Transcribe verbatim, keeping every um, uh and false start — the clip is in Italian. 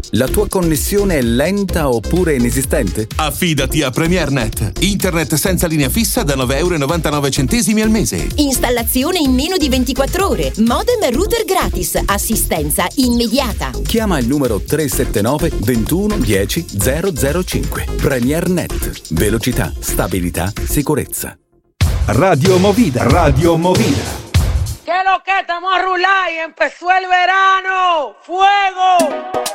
La tua connessione è lenta oppure inesistente? Affidati a PremierNet. Internet senza linea fissa da nove virgola novantanove euro al mese. Installazione in meno di ventiquattro ore. Modem e router gratis. Assistenza immediata. Chiama il numero tre sette nove ventuno dieci zero zero cinque. PremierNet. Velocità, stabilità, sicurezza. Radio Movida, Radio Movida. ¿Qué lo que estamos a rular y empezó el verano? ¡Fuego!